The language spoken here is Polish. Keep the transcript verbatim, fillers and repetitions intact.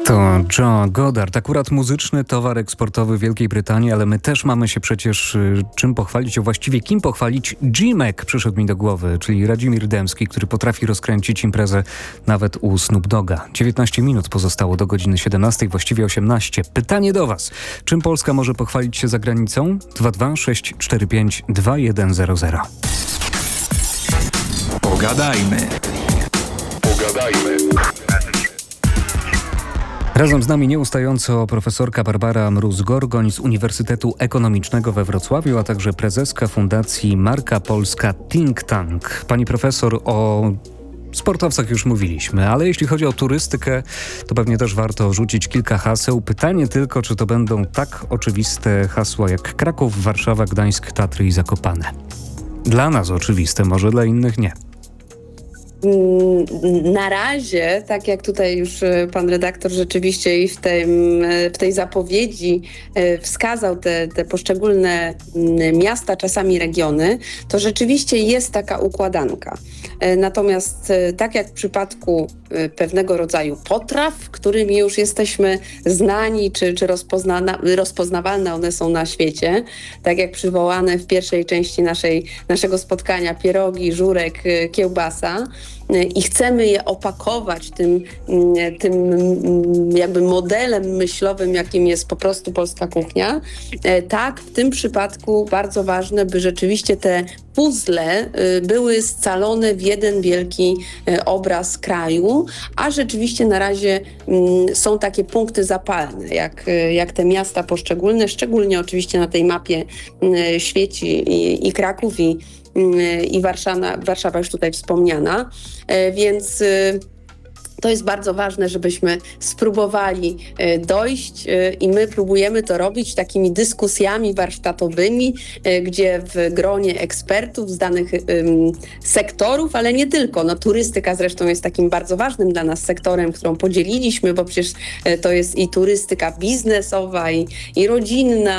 To Joe Goddard, akurat muzyczny towar eksportowy Wielkiej Brytanii, ale my też mamy się przecież y, czym pochwalić, a właściwie kim pochwalić. G-Mac przyszedł mi do głowy, czyli Radzimir Dębski, który potrafi rozkręcić imprezę nawet u Snoop Dogga. dziewiętnaście minut pozostało do godziny siedemnastej, właściwie osiemnaście. Pytanie do Was. Czym Polska może pochwalić się za granicą? dwa dwa sześć cztery pięć dwa jeden zero zero. Pogadajmy. Pogadajmy. Razem z nami nieustająco profesorka Barbara Mróz-Gorgoń z Uniwersytetu Ekonomicznego we Wrocławiu, a także prezeska Fundacji Marka Polska Think Tank. Pani profesor, o sportowcach już mówiliśmy, ale jeśli chodzi o turystykę, to pewnie też warto rzucić kilka haseł. Pytanie tylko, czy to będą tak oczywiste hasła jak Kraków, Warszawa, Gdańsk, Tatry i Zakopane. Dla nas oczywiste, może dla innych nie. Na razie, tak jak tutaj już pan redaktor rzeczywiście i w, tym, w tej zapowiedzi wskazał te, te poszczególne miasta, czasami regiony, to rzeczywiście jest taka układanka. Natomiast tak jak w przypadku pewnego rodzaju potraw, którymi już jesteśmy znani czy, czy rozpozna, rozpoznawalne one są na świecie, tak jak przywołane w pierwszej części naszej, naszego spotkania pierogi, żurek, kiełbasa, i chcemy je opakować tym, tym jakby modelem myślowym, jakim jest po prostu polska kuchnia. Tak, w tym przypadku bardzo ważne, by rzeczywiście te puzzle były scalone w jeden wielki obraz kraju, a rzeczywiście na razie są takie punkty zapalne, jak, jak te miasta poszczególne, szczególnie oczywiście na tej mapie świeci i, i Kraków, i i Warszawa, Warszawa już tutaj wspomniana, więc to jest bardzo ważne, żebyśmy spróbowali dojść i my próbujemy to robić takimi dyskusjami warsztatowymi, gdzie w gronie ekspertów z danych um, sektorów, ale nie tylko. No, turystyka zresztą jest takim bardzo ważnym dla nas sektorem, którą podzieliliśmy, bo przecież to jest i turystyka biznesowa, i, i rodzinna,